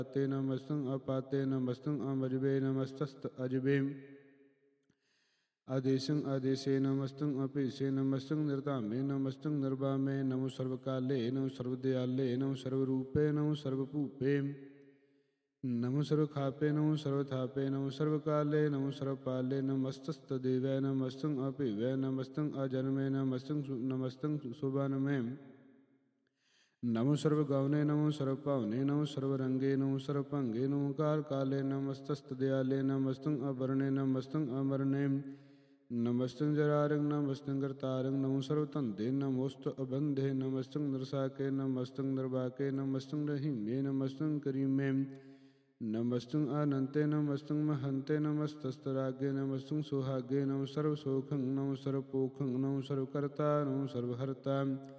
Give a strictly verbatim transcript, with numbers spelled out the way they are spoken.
ते नमस्तं अपाते नमस्तं अमजबे नमस्तस्त अजबे आदेशं आदेशे नमस्तं अपेशे नमस्तं निर्तामे नमस्तं निर्वामे नमो सर्वकाले नमो सर्वदयाले नमो सर्वरूपे नमो सर्वभूपे नमो सर्वखापे नमो सर्वथापे नमो सर्वकाले नमो सर्वपाले नमस्तस्तदेवै नमस्तं अपिवै नमस्तं अजन्मे नमस्तं नमस्तं सुभानमे नमो सर्वगौने नमो सर्वपावने नमो सर्वरंगे नमो सर्वभंगे नमो काल काले नमस्तस्तदयाले नमस्तं अवरणे नमस्तं अमरणे नमस्तं जरारंग नमस्तं कर्तारंग नमो सर्वतंदे नमोस्त अबंधे नमस्तं नरसाके नमस्तं नरवाके नमस्तं रहीमे नमस्तं करीमे नमस्तं अनंते नमस्तं महंते नमस्तस्तरागे नमस्तं सुहागे नमो सर्वसोखं नमो सर्वपोखं नमो सर्वकर्ता नमो सर्वहर्ता